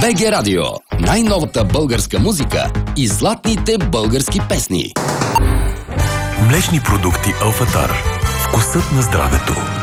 БГ Радио. Най-новата българска музика и златните български песни. Млечни продукти Алфатар. Вкусът на здравето.